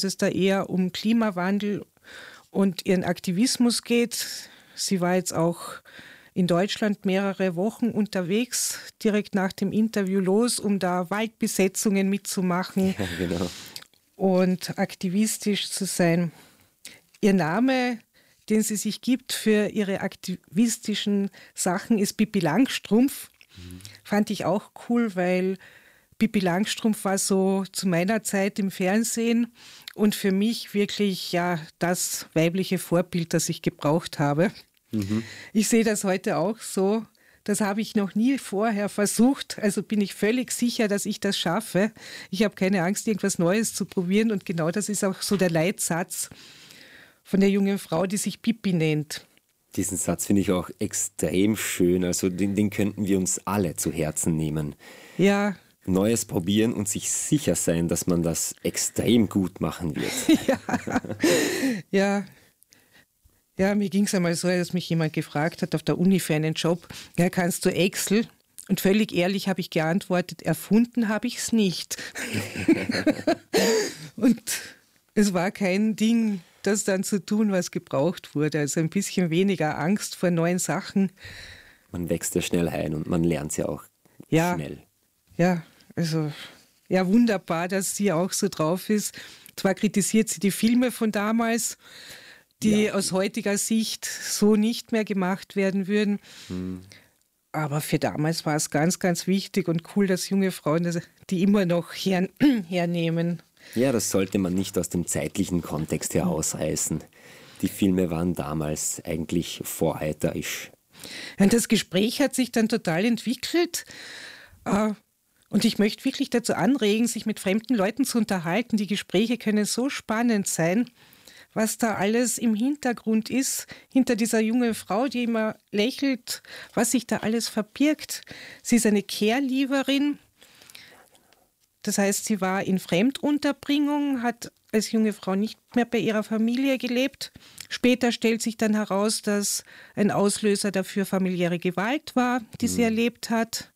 dass es da eher um Klimawandel und ihren Aktivismus geht. Sie war jetzt auch in Deutschland mehrere Wochen unterwegs, direkt nach dem Interview los, um da Waldbesetzungen mitzumachen und aktivistisch zu sein. Ihr Name, den sie sich gibt für ihre aktivistischen Sachen, ist Pippi Langstrumpf. Fand ich auch cool, weil Pippi Langstrumpf war so zu meiner Zeit im Fernsehen und für mich wirklich ja das weibliche Vorbild, das ich gebraucht habe. Ich sehe das heute auch so. Das habe ich noch nie vorher versucht. Also bin ich völlig sicher, dass ich das schaffe. Ich habe keine Angst, irgendwas Neues zu probieren. Und genau das ist auch so der Leitsatz von der jungen Frau, die sich Pippi nennt. Diesen Satz finde ich auch extrem schön. Also den könnten wir uns alle zu Herzen nehmen. Ja. Neues probieren und sich sicher sein, dass man das extrem gut machen wird. Ja, mir ging es einmal so, dass mich jemand gefragt hat auf der Uni für einen Job, ja, kannst du Excel? Und völlig ehrlich habe ich geantwortet, erfunden habe ich es nicht. Und es war kein Ding, das dann zu tun, was gebraucht wurde. Also ein bisschen weniger Angst vor neuen Sachen. Man wächst ja schnell ein und man lernt es ja auch schnell. Ja, also ja, wunderbar, dass sie auch so drauf ist. Zwar kritisiert sie die Filme von damals, die aus heutiger Sicht so nicht mehr gemacht werden würden. Aber für damals war es ganz, ganz wichtig und cool, dass junge Frauen die immer noch hernehmen. Ja, das sollte man nicht aus dem zeitlichen Kontext herausreißen. Die Filme waren damals eigentlich vorreiterisch. Und das Gespräch hat sich dann total entwickelt. Und ich möchte wirklich dazu anregen, sich mit fremden Leuten zu unterhalten. Die Gespräche können so spannend sein, was da alles im Hintergrund ist, hinter dieser jungen Frau, die immer lächelt, was sich da alles verbirgt. Sie ist eine Care-Lieberin. Das heißt, sie war in Fremdunterbringung, hat als junge Frau nicht mehr bei ihrer Familie gelebt. Später stellt sich dann heraus, dass ein Auslöser dafür familiäre Gewalt war, die sie erlebt hat.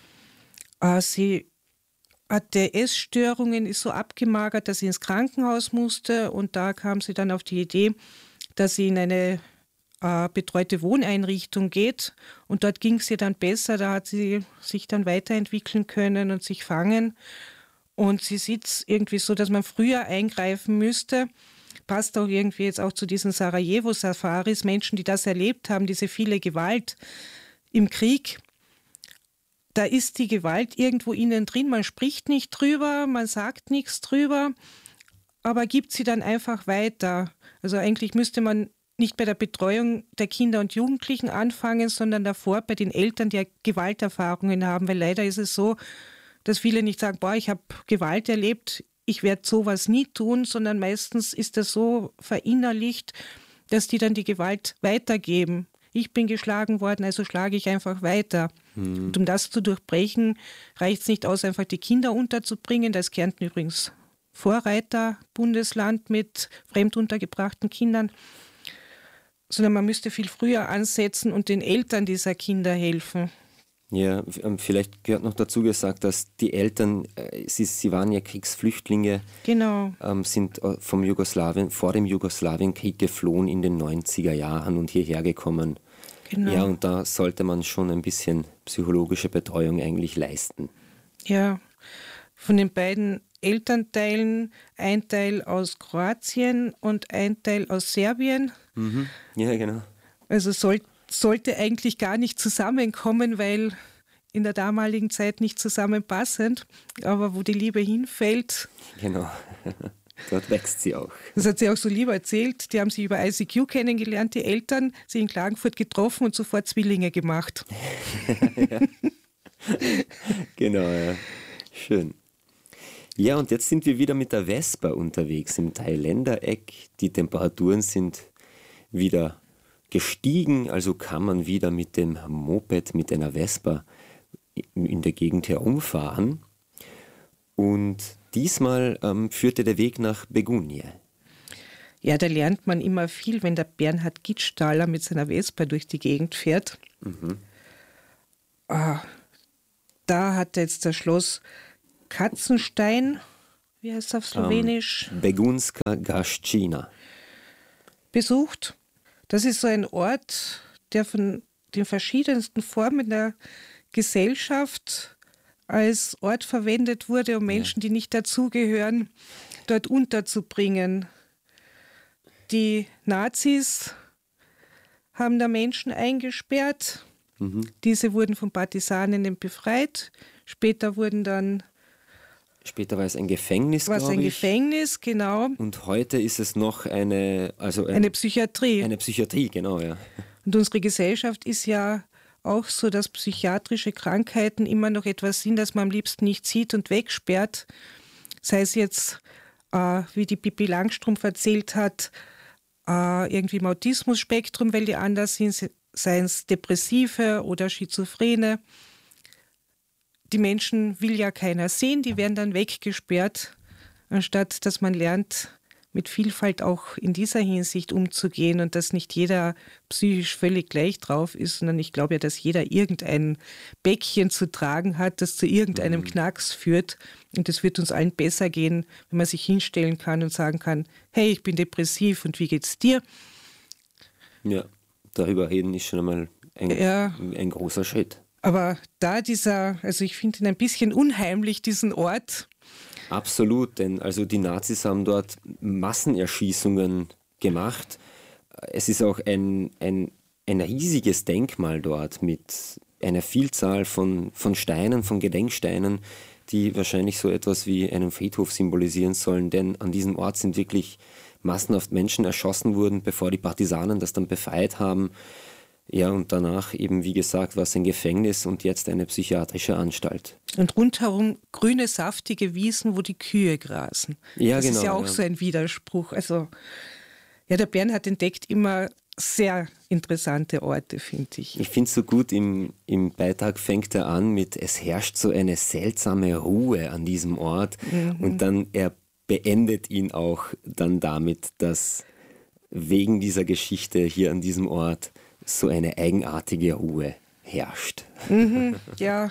Sie hatte Essstörungen, ist so abgemagert, dass sie ins Krankenhaus musste. Und da kam sie dann auf die Idee, dass sie in eine betreute Wohneinrichtung geht. Und dort ging es ihr dann besser. Da hat sie sich dann weiterentwickeln können und sich fangen. Und sie sieht es irgendwie so, dass man früher eingreifen müsste. Passt auch irgendwie jetzt auch zu diesen Sarajevo-Safaris. Menschen, die das erlebt haben, diese viele Gewalt im Krieg. Da ist die Gewalt irgendwo innen drin, man spricht nicht drüber, man sagt nichts drüber, aber gibt sie dann einfach weiter. Also eigentlich müsste man nicht bei der Betreuung der Kinder und Jugendlichen anfangen, sondern davor bei den Eltern, die Gewalterfahrungen haben, weil leider ist es so, dass viele nicht sagen, ich habe Gewalt erlebt, ich werde sowas nie tun, sondern meistens ist das so verinnerlicht, dass die dann die Gewalt weitergeben. Ich bin geschlagen worden, also schlage ich einfach weiter. Und um das zu durchbrechen, reicht es nicht aus, einfach die Kinder unterzubringen. Da ist Kärnten übrigens Vorreiter-Bundesland mit fremd untergebrachten Kindern. Sondern man müsste viel früher ansetzen und den Eltern dieser Kinder helfen. Ja, vielleicht gehört noch dazu gesagt, dass die Eltern, sie waren ja Kriegsflüchtlinge, sind vor dem Jugoslawienkrieg geflohen in den 90er Jahren und hierher gekommen. Genau. Ja, und da sollte man schon ein bisschen psychologische Betreuung eigentlich leisten. Ja, von den beiden Elternteilen, ein Teil aus Kroatien und ein Teil aus Serbien. Ja, genau. Also sollte eigentlich gar nicht zusammenkommen, weil in der damaligen Zeit nicht zusammenpassend, aber wo die Liebe hinfällt. Genau, dort wächst sie auch. Das hat sie auch so lieber erzählt. Die haben sich über ICQ kennengelernt, die Eltern, sie in Klagenfurt getroffen und sofort Zwillinge gemacht. Ja. Genau, ja. Schön. Ja, und jetzt sind wir wieder mit der Vespa unterwegs im Thailändereck. Die Temperaturen sind wieder gestiegen, also kann man wieder mit dem Moped, mit einer Vespa in der Gegend herumfahren. Und diesmal führte der Weg nach Begunje. Ja, da lernt man immer viel, wenn der Bernhard Gittstaller mit seiner Vespa durch die Gegend fährt. Da hat jetzt das Schloss Katzenstein wie heißt es auf Slowenisch? Begunska Gaščina. Besucht. Das ist so ein Ort, der von den verschiedensten Formen der Gesellschaft als Ort verwendet wurde, um Menschen, die nicht dazugehören, dort unterzubringen. Die Nazis haben da Menschen eingesperrt. Diese wurden von Partisanen befreit. Später war es ein Gefängnis, glaube ich. Ein Gefängnis, genau. Und heute ist es noch eine Psychiatrie. Eine Psychiatrie, genau, ja. Und unsere Gesellschaft ist ja auch so, dass psychiatrische Krankheiten immer noch etwas sind, das man am liebsten nicht sieht und wegsperrt. Sei es jetzt, wie die Pippi Langstrumpf erzählt hat, irgendwie im Autismus-Spektrum, weil die anders sind, seien es Depressive oder Schizophrene. Die Menschen will ja keiner sehen, die werden dann weggesperrt, anstatt dass man lernt, mit Vielfalt auch in dieser Hinsicht umzugehen und dass nicht jeder psychisch völlig gleich drauf ist, sondern ich glaube ja, dass jeder irgendein Päckchen zu tragen hat, das zu irgendeinem Knacks führt. Und es wird uns allen besser gehen, wenn man sich hinstellen kann und sagen kann, hey, ich bin depressiv und wie geht's dir? Ja, darüber reden ist schon einmal ein großer Schritt. Aber ich finde ihn ein bisschen unheimlich, diesen Ort. Absolut, denn also die Nazis haben dort Massenerschießungen gemacht. Es ist auch ein riesiges Denkmal dort mit einer Vielzahl von Steinen, von Gedenksteinen, die wahrscheinlich so etwas wie einen Friedhof symbolisieren sollen, denn an diesem Ort sind wirklich massenhaft Menschen erschossen worden, bevor die Partisanen das dann befreit haben. Ja, und danach eben, wie gesagt, war es ein Gefängnis und jetzt eine psychiatrische Anstalt. Und rundherum grüne, saftige Wiesen, wo die Kühe grasen. Ja, das genau, ist ja auch so ein Widerspruch. Also, ja, der Bernhard entdeckt immer sehr interessante Orte, finde ich. Ich finde es so gut, im Beitrag fängt er an mit, es herrscht so eine seltsame Ruhe an diesem Ort. Und dann, er beendet ihn auch dann damit, dass wegen dieser Geschichte hier an diesem Ort so eine eigenartige Ruhe herrscht. Ja,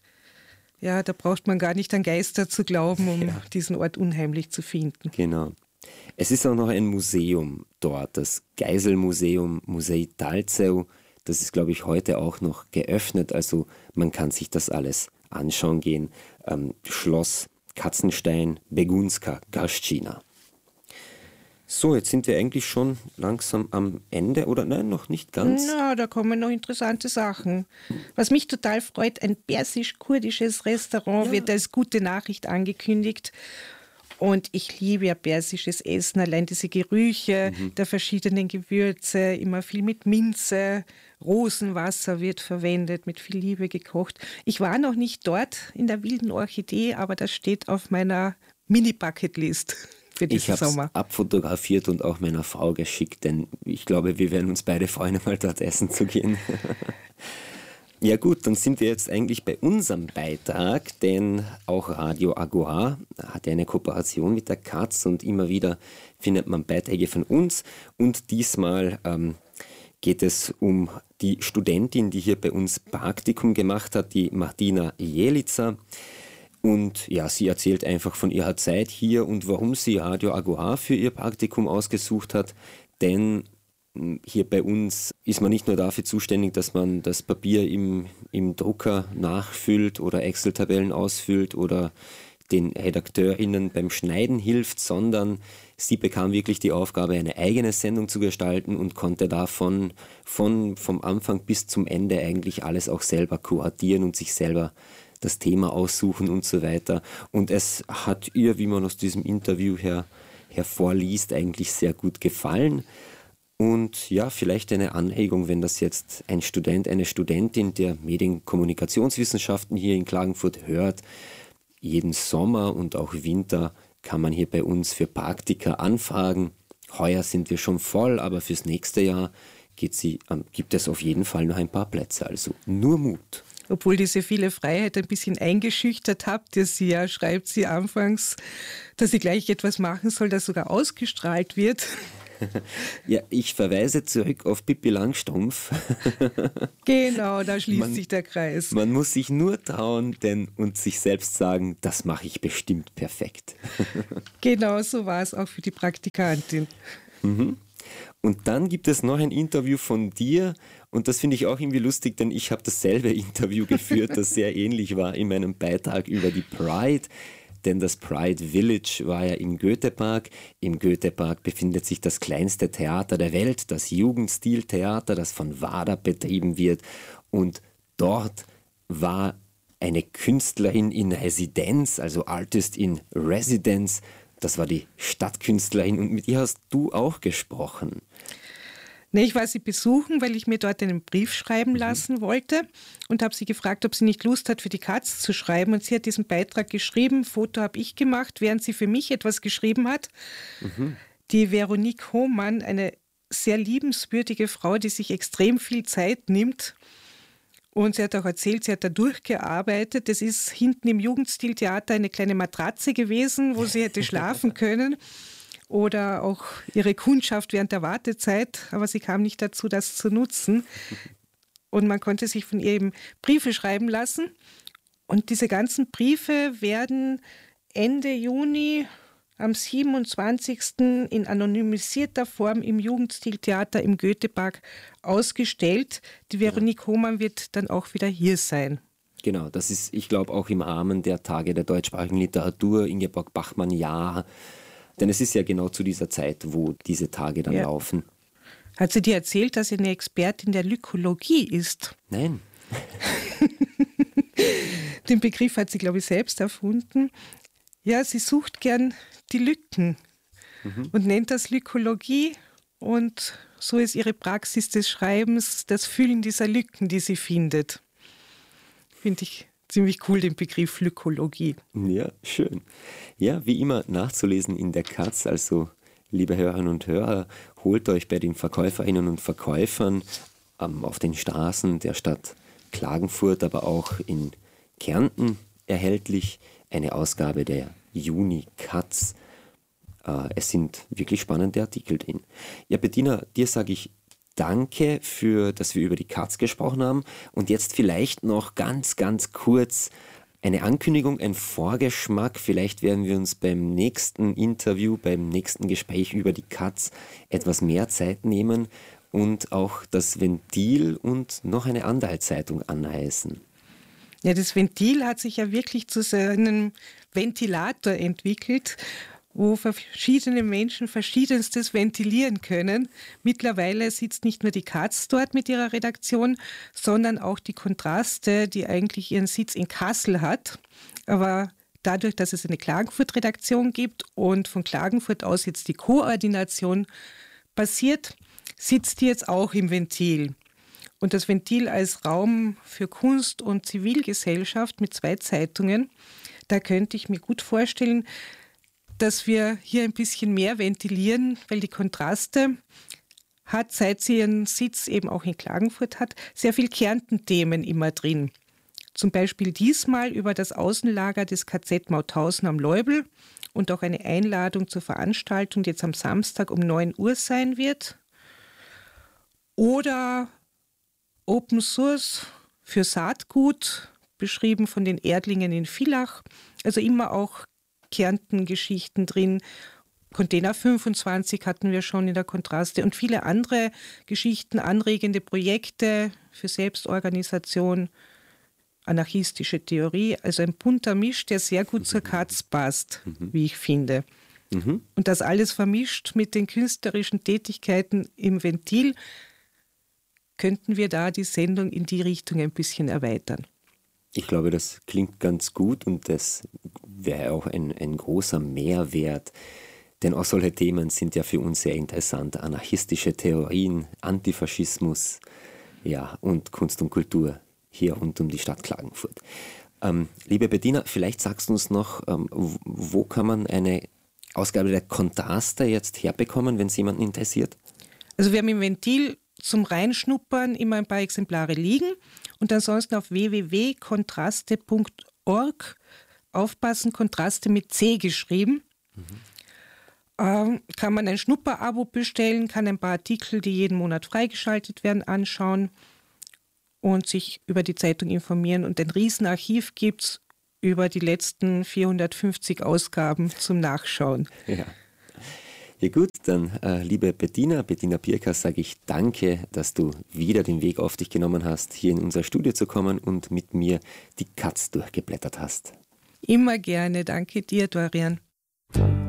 da braucht man gar nicht an Geister zu glauben, um diesen Ort unheimlich zu finden. Genau. Es ist auch noch ein Museum dort, das Geiselmuseum Muzej Talcev. Das ist, glaube ich, heute auch noch geöffnet, also man kann sich das alles anschauen gehen. Schloss Katzenstein, Begunska Gaščina. So, jetzt sind wir eigentlich schon langsam am Ende, oder nein, noch nicht ganz? Na, da kommen noch interessante Sachen. Was mich total freut, ein persisch-kurdisches Restaurant wird als gute Nachricht angekündigt. Und ich liebe ja persisches Essen, allein diese Gerüche der verschiedenen Gewürze, immer viel mit Minze, Rosenwasser wird verwendet, mit viel Liebe gekocht. Ich war noch nicht dort in der Wilden Orchidee, aber das steht auf meiner Mini-Bucketlist. Ich habe es abfotografiert und auch meiner Frau geschickt, denn ich glaube, wir werden uns beide freuen, mal dort essen zu gehen. Ja gut, dann sind wir jetzt eigentlich bei unserem Beitrag, denn auch Radio Agora hat ja eine Kooperation mit der Katz und immer wieder findet man Beiträge von uns. Und diesmal geht es um die Studentin, die hier bei uns Praktikum gemacht hat, die Martina Jelica. Und ja, sie erzählt einfach von ihrer Zeit hier und warum sie Radio Agora für ihr Praktikum ausgesucht hat. Denn hier bei uns ist man nicht nur dafür zuständig, dass man das Papier im Drucker nachfüllt oder Excel-Tabellen ausfüllt oder den RedakteurInnen beim Schneiden hilft, sondern sie bekam wirklich die Aufgabe, eine eigene Sendung zu gestalten und konnte davon vom Anfang bis zum Ende eigentlich alles auch selber kuratieren und sich selber das Thema aussuchen und so weiter. Und es hat ihr, wie man aus diesem Interview hervorliest, eigentlich sehr gut gefallen. Und ja, vielleicht eine Anregung, wenn das jetzt ein Student, eine Studentin der Medienkommunikationswissenschaften hier in Klagenfurt hört. Jeden Sommer und auch Winter kann man hier bei uns für Praktika anfragen. Heuer sind wir schon voll, aber fürs nächste Jahr gibt es auf jeden Fall noch ein paar Plätze. Also nur Mut. Obwohl diese viele Freiheit ein bisschen eingeschüchtert habt ihr sie ja, schreibt sie anfangs, dass sie gleich etwas machen soll, das sogar ausgestrahlt wird. Ja, ich verweise zurück auf Pippi Langstrumpf. Genau, da schließt sich der Kreis. Man muss sich nur trauen und sich selbst sagen, das mache ich bestimmt perfekt. Genau so war es auch für die Praktikantin. Und dann gibt es noch ein Interview von dir und das finde ich auch irgendwie lustig, denn ich habe dasselbe Interview geführt, das sehr ähnlich war in meinem Beitrag über die Pride. Denn das Pride Village war ja im Goethepark. Im Goethepark befindet sich das kleinste Theater der Welt, das Jugendstiltheater, das von WADA betrieben wird. Und dort war eine Künstlerin in Residenz, also Artist in Residence. Das war die Stadtkünstlerin und mit ihr hast du auch gesprochen. Nee, ich war sie besuchen, weil ich mir dort einen Brief schreiben lassen wollte und habe sie gefragt, ob sie nicht Lust hat, für die Katz zu schreiben. Und sie hat diesen Beitrag geschrieben, Foto habe ich gemacht, während sie für mich etwas geschrieben hat. Die Veronique Hohmann, eine sehr liebenswürdige Frau, die sich extrem viel Zeit nimmt. Und sie hat auch erzählt, sie hat da durchgearbeitet. Das ist hinten im Jugendstiltheater eine kleine Matratze gewesen, wo sie hätte schlafen können. Oder auch ihre Kundschaft während der Wartezeit, aber sie kam nicht dazu, das zu nutzen. Und man konnte sich von ihr eben Briefe schreiben lassen. Und diese ganzen Briefe werden Ende Juni am 27. in anonymisierter Form im Jugendstiltheater im Goethepark ausgestellt. Die Veronique Hohmann wird dann auch wieder hier sein. Genau, das ist, ich glaube, auch im Rahmen der Tage der deutschsprachigen Literatur, Ingeborg Bachmann-Jahr. Denn es ist ja genau zu dieser Zeit, wo diese Tage dann laufen. Hat sie dir erzählt, dass sie eine Expertin der Lykologie ist? Nein. Den Begriff hat sie, glaube ich, selbst erfunden. Ja, sie sucht gern die Lücken und nennt das Lykologie. Und so ist ihre Praxis des Schreibens das Füllen dieser Lücken, die sie findet. Finde ich ziemlich cool, den Begriff Lykologie. Ja, schön. Ja, wie immer nachzulesen in der Katz. Also, liebe Hörerinnen und Hörer, holt euch bei den Verkäuferinnen und Verkäufern auf den Straßen der Stadt Klagenfurt, aber auch in Kärnten erhältlich eine Ausgabe der Juni-Katz. Es sind wirklich spannende Artikel drin. Ja, Bettina, dir sage ich Danke dass wir über die Katz gesprochen haben. Und jetzt vielleicht noch ganz, ganz kurz eine Ankündigung, ein Vorgeschmack. Vielleicht werden wir uns beim nächsten Interview, beim nächsten Gespräch über die Katz etwas mehr Zeit nehmen und auch das Ventil und noch eine andere Zeitung anreißen. Ja, das Ventil hat sich ja wirklich zu so einem Ventilator entwickelt, wo verschiedene Menschen Verschiedenstes ventilieren können. Mittlerweile sitzt nicht nur die Katz dort mit ihrer Redaktion, sondern auch die Kontraste, die eigentlich ihren Sitz in Kassel hat. Aber dadurch, dass es eine Klagenfurt-Redaktion gibt und von Klagenfurt aus jetzt die Koordination passiert, sitzt die jetzt auch im Ventil. Und das Ventil als Raum für Kunst und Zivilgesellschaft mit 2 Zeitungen, da könnte ich mir gut vorstellen, dass wir hier ein bisschen mehr ventilieren, weil die Kontraste hat, seit sie ihren Sitz eben auch in Klagenfurt hat, sehr viel Kärnten-Themen immer drin. Zum Beispiel diesmal über das Außenlager des KZ Mauthausen am Leubel und auch eine Einladung zur Veranstaltung, die jetzt am Samstag um 9 Uhr sein wird. Oder Open Source für Saatgut, beschrieben von den Erdlingen in Villach. Also immer auch Kärnten-Geschichten drin. Container 25 hatten wir schon in der Kontraste und viele andere Geschichten, anregende Projekte für Selbstorganisation, anarchistische Theorie. Also ein bunter Misch, der sehr gut zur Katz passt, wie ich finde. Und das alles vermischt mit den künstlerischen Tätigkeiten im Ventil, könnten wir da die Sendung in die Richtung ein bisschen erweitern. Ich glaube, das klingt ganz gut und das wäre auch ein großer Mehrwert, denn auch solche Themen sind ja für uns sehr interessant. Anarchistische Theorien, Antifaschismus, ja, und Kunst und Kultur hier rund um die Stadt Klagenfurt. Liebe Bettina, vielleicht sagst du uns noch, wo kann man eine Ausgabe der Kontraste jetzt herbekommen, wenn es jemanden interessiert? Also wir haben im Ventil zum Reinschnuppern immer ein paar Exemplare liegen und ansonsten auf www.kontraste.org aufpassen, Kontraste mit C geschrieben. kann man ein Schnupperabo bestellen, kann ein paar Artikel, die jeden Monat freigeschaltet werden, anschauen und sich über die Zeitung informieren. Und ein Riesenarchiv gibt es über die letzten 450 Ausgaben zum Nachschauen. Ja. Ja gut, dann liebe Bettina Pirker, sage ich danke, dass du wieder den Weg auf dich genommen hast, hier in unser Studio zu kommen und mit mir die Katz durchgeblättert hast. Immer gerne, danke dir, Dorian.